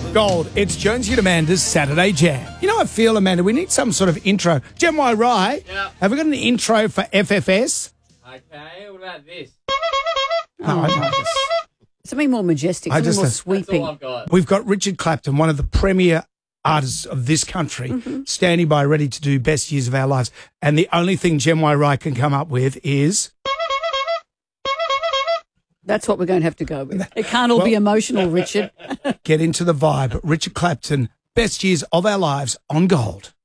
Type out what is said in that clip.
Gold. It's Jonesy and Amanda's Saturday Jam. You know, I feel, Amanda, we need some sort of intro. Jem Y. Rye, have we got an intro for FFS? Okay, what about this? No, I don't. Something more majestic, something more sweeping. That's all I've got. We've got Richard Clapton, one of the premier artists of this country, standing by ready to do best years of our lives. And the only thing Jem Y. Rye can come up with is... That's what we're going to have to go with. It can't all be emotional, Richard. Get into the vibe. Richard Clapton, best years of our lives on Gold.